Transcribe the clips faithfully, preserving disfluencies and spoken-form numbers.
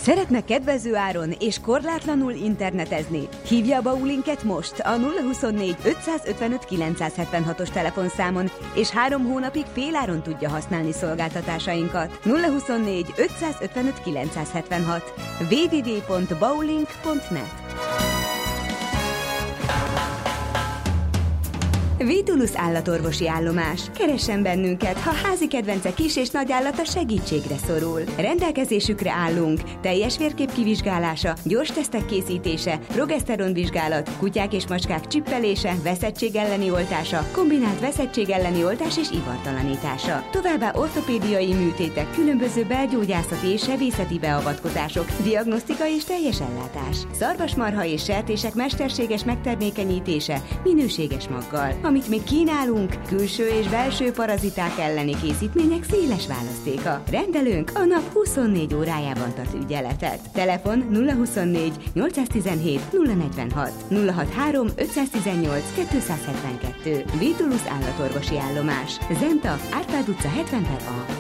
Szeretne kedvező áron és korlátlanul internetezni? Hívja a Baulinket most a nulla huszonnégy ötszázötvenöt kilencszázhetvenhatos telefonszámon, és három hónapig féláron tudja használni szolgáltatásainkat. nulla huszonnégy ötszázötvenöt kilencszázhetvenhat double-u double-u double-u pont baulink pont net. Vitulus állatorvosi állomás. Keressen bennünket, ha házi kedvence kis és nagy állata segítségre szorul. Rendelkezésükre állunk. Teljes vérkép kivizsgálása, gyors tesztek készítése, progeszteronvizsgálat, kutyák és macskák csippelése, veszettség elleni oltása, kombinált veszettség elleni oltás és ivartalanítása. Továbbá ortopédiai műtétek, különböző belgyógyászati és sebészeti beavatkozások, diagnosztika és teljes ellátás. Szarvasmarha és sertések mesterséges megtermékenyítése, minőséges maggal. Amit még kínálunk, külső és belső paraziták elleni készítmények széles választéka. Rendelőnk a nap huszonnégy órájában tart ügyeletet. Telefon nulla huszonnégy nyolcszáztizenhét nulla negyvenhat, nulla hatvanhárom ötszáztizennyolc kétszázhetvenkettő. Vitulus állatorvosi állomás. Zenta, Árpád utca hetven per A.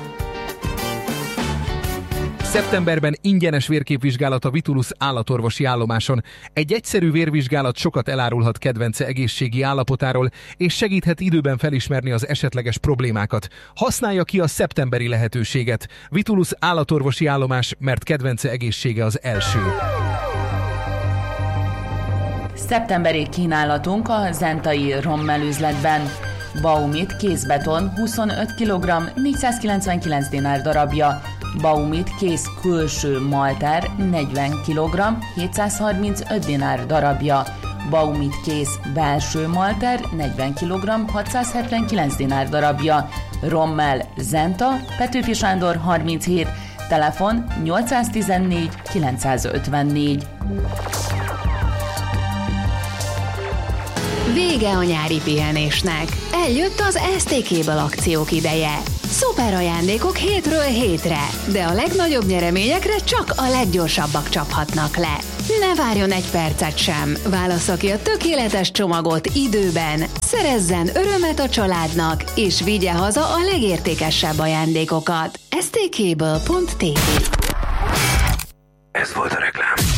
Szeptemberben ingyenes vérképvizsgálat a Vitulus állatorvosi állomáson. Egy egyszerű vérvizsgálat sokat elárulhat kedvence egészségi állapotáról, és segíthet időben felismerni az esetleges problémákat. Használja ki a szeptemberi lehetőséget. Vitulus állatorvosi állomás, mert kedvence egészsége az első. Szeptemberi kínálatunk a zentai Rommel üzletben. Baumit kézbeton huszonöt kilogramm négyszázkilencvenkilenc dinár darabja. Baumit kész külső malter negyven kilogramm hétszázharmincöt dinár darabja. Baumit kész belső malter negyven kilogramm hatszázhetvenkilenc dinár darabja. Rommel Zenta, Petőfi Sándor harminchét, telefon nyolcszáztizennégy kilencszázötvennégy. Vége a nyári pihenésnek. Eljött az es té ká-ből akciók ideje. Szuper ajándékok hétről hétre, de a legnagyobb nyereményekre csak a leggyorsabbak csaphatnak le. Ne várjon egy percet sem, válassza ki a tökéletes csomagot időben, szerezzen örömet a családnak, és vigye haza a legértékesebb ajándékokat. es té ká ből pont té vé. Ez volt a reklám.